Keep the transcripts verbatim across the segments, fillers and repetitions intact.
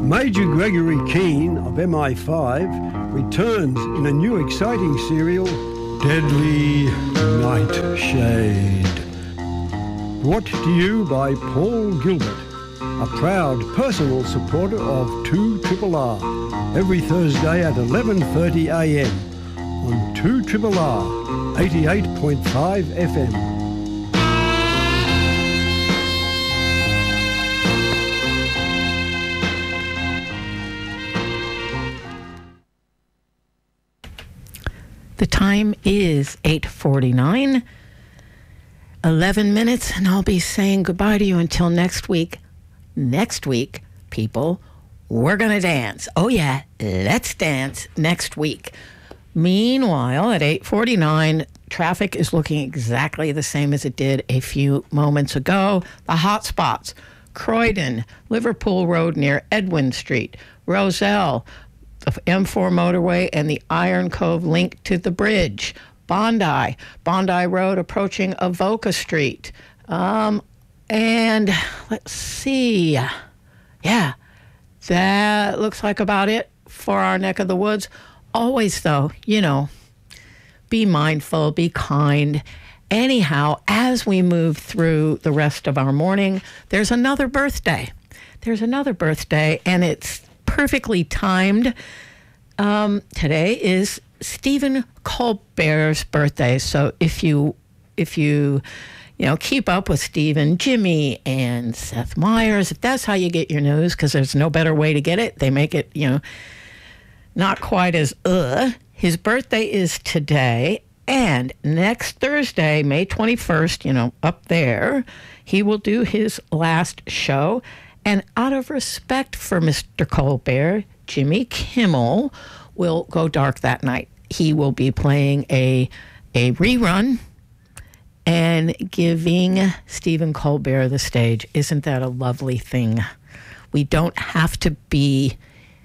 Major Gregory Keane of M I five returns in a new exciting serial, Deadly Nightshade. Brought to you by Paul Gilbert, a proud personal supporter of two R R R, every Thursday at eleven thirty a m on two R R R, eighty-eight point five F M. The time is eight forty-nine, eleven minutes, and I'll be saying goodbye to you until next week. Next week, people, we're going to dance. Oh, yeah, let's dance next week. Meanwhile, at eight forty-nine, traffic is looking exactly the same as it did a few moments ago. The hot spots, Croydon, Liverpool Road near Edwin Street, Roselle, the M four motorway and the Iron Cove link to the bridge. Bondi, Bondi Road approaching Avoca Street. Um, and let's see. Yeah, that looks like about it for our neck of the woods. Always, though, you know, be mindful, be kind. Anyhow, as we move through the rest of our morning, there's another birthday. There's another birthday, and it's perfectly timed. Um, today is Stephen Colbert's birthday. So if you, if you, you know, keep up with Stephen, Jimmy, and Seth Meyers, if that's how you get your news, because there's no better way to get it, they make it, you know, not quite as uh. His birthday is today, and next Thursday, May twenty-first, you know, up there, he will do his last show. And out of respect for Mister Colbert, Jimmy Kimmel will go dark that night. He will be playing a a rerun and giving Stephen Colbert the stage. Isn't that a lovely thing? We don't have to be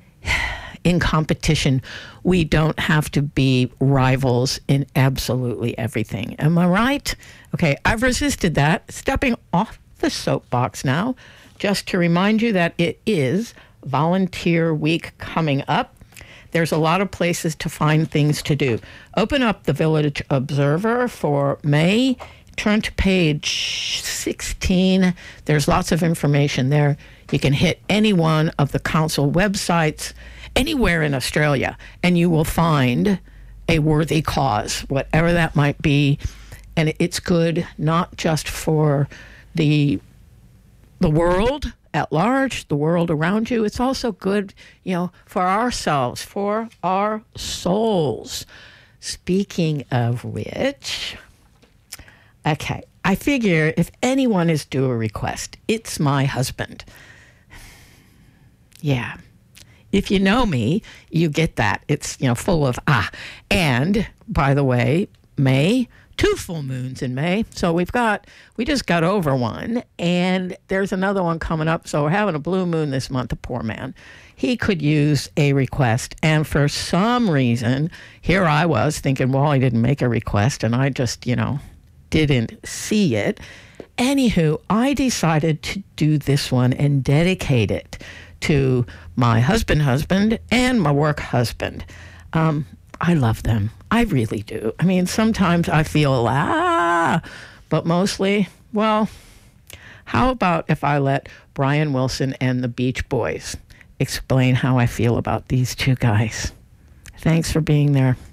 in competition. We don't have to be rivals in absolutely everything. Am I right? Okay, I've resisted that. Stepping off the soapbox now, just to remind you that it is Volunteer Week coming up. There's a lot of places to find things to do. Open up the Village Observer for May. Turn to page sixteen. There's lots of information there. You can hit any one of the council websites anywhere in Australia, and you will find a worthy cause, whatever that might be. And it's good not just for the the world at large, the world around you. It's also good, you know, for ourselves, for our souls. Speaking of which, okay, I figure if anyone is due a request, it's my husband. Yeah. If you know me, you get that. It's, you know, full of ah. And, by the way, May, two full moons in May. So we've got, we just got over one, and there's another one coming up. So we're having a blue moon this month, the poor man. He could use a request. And for some reason, here I was thinking, well, I didn't make a request, and I just, you know, didn't see it. Anywho, I decided to do this one and dedicate it to my husband husband and my work husband. Um, I love them. I really do. I mean, sometimes I feel, ah, but mostly, well, how about if I let Brian Wilson and the Beach Boys explain how I feel about these two guys? Thanks for being there.